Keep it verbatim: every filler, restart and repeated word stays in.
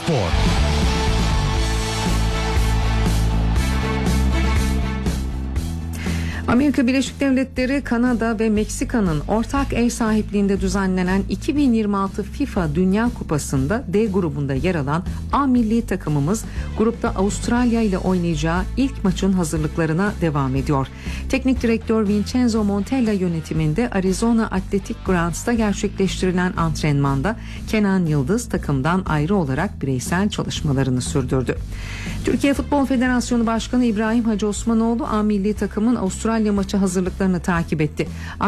Spor. Amerika Birleşik Devletleri, Kanada ve Meksika'nın ortak ev sahipliğinde düzenlenen iki bin yirmi altı FIFA Dünya Kupası'nda D grubunda yer alan A milli takımımız grupta Avustralya ile oynayacağı ilk maçın hazırlıklarına devam ediyor. Teknik direktör Vincenzo Montella yönetiminde Arizona Athletic Grounds'ta gerçekleştirilen antrenmanda Kenan Yıldız takımdan ayrı olarak bireysel çalışmalarını sürdürdü. Türkiye Futbol Federasyonu Başkanı İbrahim Hacı Osmanoğlu A milli takımın Avustralya maçı hazırlıklarını takip etti.